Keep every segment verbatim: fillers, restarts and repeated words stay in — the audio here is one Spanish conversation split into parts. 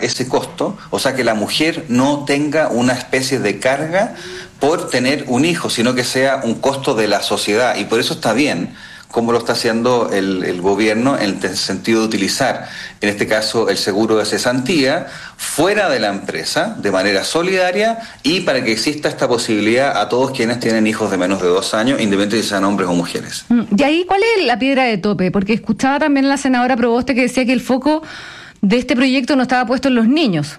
ese costo, o sea, que la mujer no tenga una especie de carga por tener un hijo, sino que sea un costo de la sociedad, y por eso está bien como lo está haciendo el, el gobierno en el sentido de utilizar, en este caso, el seguro de cesantía fuera de la empresa, de manera solidaria, y para que exista esta posibilidad a todos quienes tienen hijos de menos de dos años, independientemente si sean hombres o mujeres. ¿Y ahí cuál es la piedra de tope? Porque escuchaba también a la senadora Proboste que decía que el foco de este proyecto no estaba puesto en los niños.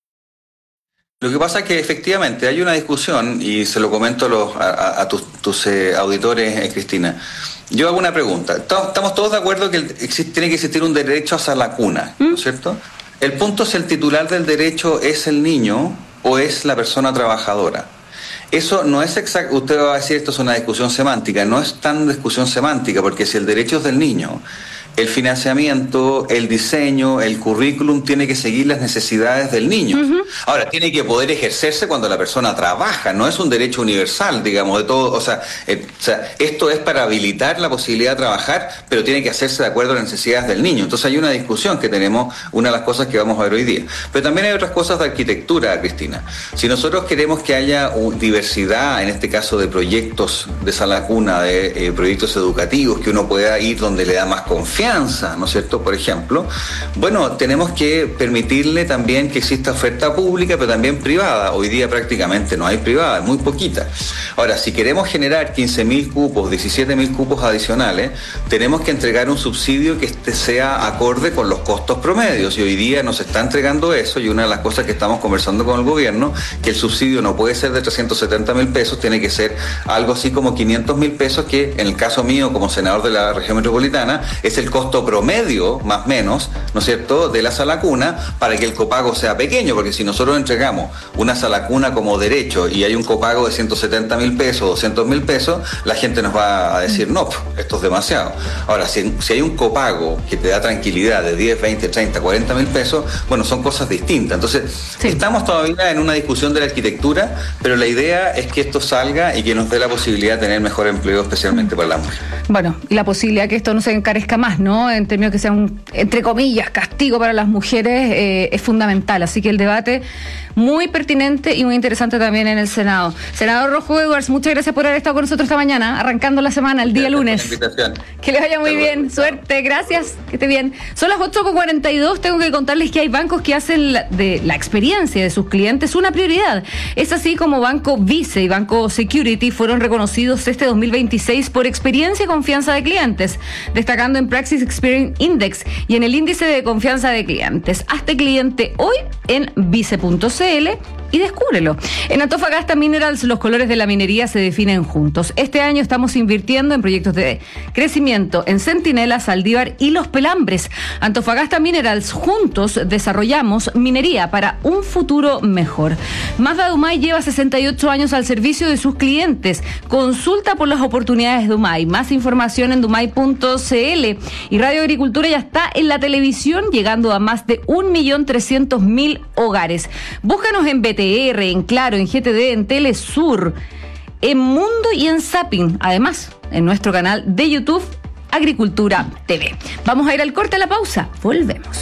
Lo que pasa es que efectivamente hay una discusión, y se lo comento a, los, a, a tus, tus eh, auditores, eh, Cristina. Yo hago una pregunta. Estamos todos de acuerdo que existe, tiene que existir un derecho hacia la cuna, ¿no es cierto? El punto es si el titular del derecho es el niño o es la persona trabajadora. Eso no es exacto. Usted va a decir esto es una discusión semántica. No es tan discusión semántica, porque si el derecho es del niño, el financiamiento, el diseño, el currículum tiene que seguir las necesidades del niño. Uh-huh. Ahora, tiene que poder ejercerse cuando la persona trabaja, no es un derecho universal, digamos, de todo. O sea, eh, o sea, esto es para habilitar la posibilidad de trabajar, pero tiene que hacerse de acuerdo a las necesidades del niño. Entonces hay una discusión que tenemos, una de las cosas que vamos a ver hoy día. Pero también hay otras cosas de arquitectura, Cristina. Si nosotros queremos que haya uh, diversidad, en este caso de proyectos de sala cuna, de eh, proyectos educativos, que uno pueda ir donde le da más confianza, ¿no es cierto? Por ejemplo, bueno, tenemos que permitirle también que exista oferta pública, pero también privada. Hoy día prácticamente no hay privada, muy poquita. Ahora, si queremos generar quince mil cupos, diecisiete mil cupos adicionales, tenemos que entregar un subsidio que este sea acorde con los costos promedios, y hoy día nos está entregando eso, y una de las cosas que estamos conversando con el gobierno, que el subsidio no puede ser de trescientos setenta mil pesos, tiene que ser algo así como quinientos mil pesos, que en el caso mío como senador de la región metropolitana es el costo promedio, más o menos, ¿no es cierto?, de la sala cuna, para que el copago sea pequeño, porque si nosotros entregamos una sala cuna como derecho y hay un copago de ciento setenta mil pesos, doscientos mil pesos, la gente nos va a decir, no, esto es demasiado. Ahora, si, si hay un copago que te da tranquilidad de diez, veinte, treinta, cuarenta mil pesos, bueno, son cosas distintas. Entonces, sí, estamos todavía en una discusión de la arquitectura, pero la idea es que esto salga y que nos dé la posibilidad de tener mejor empleo, especialmente para las mujeres. Bueno, y la posibilidad que esto no se encarezca más, ¿no? En términos que sea un, entre comillas, castigo para las mujeres, eh, es fundamental. Así que el debate muy pertinente y muy interesante también en el Senado. Senador Rojo Edwards, muchas gracias por haber estado con nosotros esta mañana, arrancando la semana, el día lunes. Que le vaya muy bien, suerte, gracias, que esté bien. Son las ocho con cuarenta y dos, tengo que contarles que hay bancos que hacen la, de la experiencia de sus clientes una prioridad. Es así como Banco Vice y Banco Security fueron reconocidos este dos mil veintiséis por experiencia y confianza de clientes, destacando en Praxis Experience Index y en el índice de confianza de clientes. Hazte cliente hoy en vice punto c l y descúbrelo. En Antofagasta Minerals, los colores de la minería se definen juntos. Este año estamos invirtiendo en proyectos de crecimiento en Centinela, Saldívar y Los Pelambres. Antofagasta Minerals, juntos desarrollamos minería para un futuro mejor. Mazda Dumay lleva sesenta y ocho años al servicio de sus clientes. Consulta por las oportunidades Dumay. Más información en dumay punto c l. Y Radio Agricultura ya está en la televisión, llegando a más de un millón trescientos mil hogares. Búscanos en B T R, en Claro, en G T D, en Telesur, en Mundo y en Zapping. Además, en nuestro canal de YouTube, Agricultura T V. Vamos a ir al corte, a la pausa. Volvemos.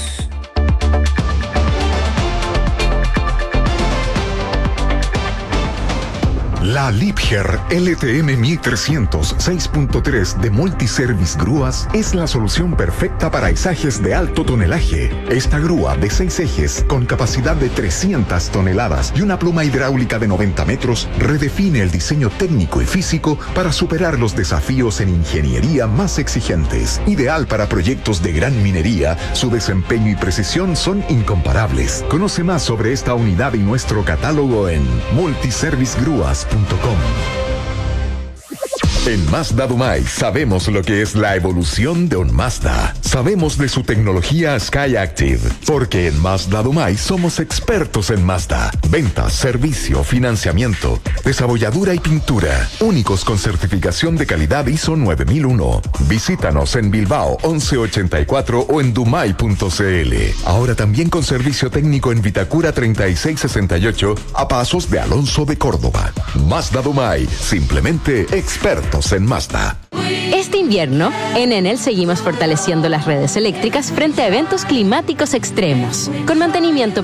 La Liebherr L T M mil trescientos seis punto tres de Multiservice Grúas es la solución perfecta para izajes de alto tonelaje. Esta grúa de seis ejes con capacidad de trescientas toneladas y una pluma hidráulica de noventa metros redefine el diseño técnico y físico para superar los desafíos en ingeniería más exigentes. Ideal para proyectos de gran minería, su desempeño y precisión son incomparables. Conoce más sobre esta unidad y nuestro catálogo en multiservice grúas punto com. En Mazda Dumay sabemos lo que es la evolución de un Mazda. Sabemos de su tecnología SkyActiv, porque en Mazda Dumay somos expertos en Mazda. Ventas, servicio, financiamiento, desabolladura y pintura. Únicos con certificación de calidad I S O nueve mil uno. Visítanos en Bilbao once ochenta y cuatro o en dumay punto c l. Ahora también con servicio técnico en Vitacura treinta y seis sesenta y ocho a pasos de Alonso de Córdoba. Mazda Dumay, simplemente expertos en Mazda. Este invierno, en Enel seguimos fortaleciendo las redes eléctricas frente a eventos climáticos extremos, con mantenimiento